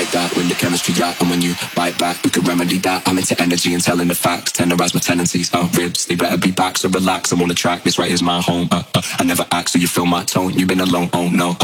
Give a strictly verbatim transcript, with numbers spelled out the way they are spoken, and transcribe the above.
like that when the chemistry out, and when you bite back, we could remedy that. I'm into energy and telling the facts, tenderize my tendencies. Oh, ribs, they better be back, so relax. I'm on the track. This right is my home. Uh, uh, I never act, so you feel my tone. You've been alone. Oh no.